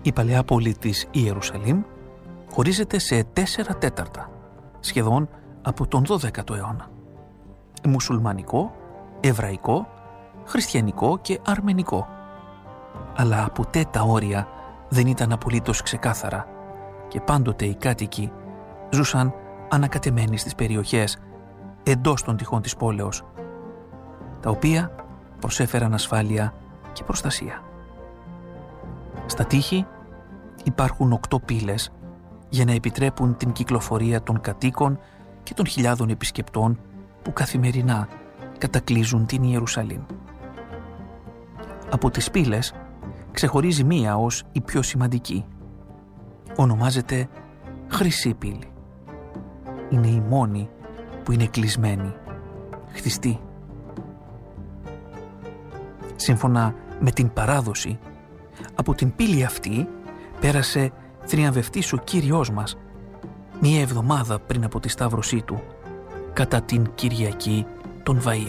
Η παλαιά πόλη της Ιερουσαλήμ χωρίζεται σε 4 τέταρτα, σχεδόν από τον 12ο αιώνα. Μουσουλμανικό, εβραϊκό, χριστιανικό και αρμενικό. Αλλά ποτέ τα όρια δεν ήταν απολύτως ξεκάθαρα και πάντοτε οι κάτοικοι ζούσαν ανακατεμένοι στις περιοχές εντός των τυχών της πόλεως, τα οποία προσέφεραν ασφάλεια και προστασία. Στα τείχη υπάρχουν 8 πύλες για να επιτρέπουν την κυκλοφορία των κατοίκων και των χιλιάδων επισκεπτών που καθημερινά κατακλείζουν την Ιερουσαλήμ. Από τις πύλες ξεχωρίζει μία ως η πιο σημαντική. Ονομάζεται Χρυσή Πύλη. Είναι η μόνη που είναι κλεισμένη, χτιστή. Σύμφωνα με την παράδοση, από την πύλη αυτή πέρασε θριαμβευτής ο Κύριος μας μία εβδομάδα πριν από τη σταύρωσή του, κατά την Κυριακή των Βαΐων.